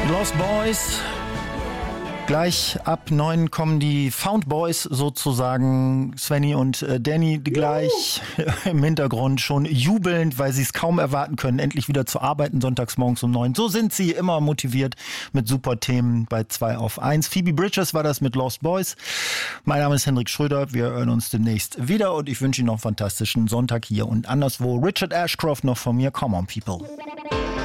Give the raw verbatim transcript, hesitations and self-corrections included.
Lost Boys. Gleich ab neun kommen die Found Boys sozusagen. Svenny und äh, Danny gleich uh. im Hintergrund schon jubelnd, weil sie es kaum erwarten können, endlich wieder zu arbeiten, sonntags morgens um neun. So sind sie immer motiviert mit super Themen bei zwei auf eins. Phoebe Bridgers war das mit Lost Boys. Mein Name ist Hendrik Schröder. Wir hören uns demnächst wieder und ich wünsche Ihnen noch einen fantastischen Sonntag hier und anderswo. Richard Ashcroft noch von mir. Come on, people.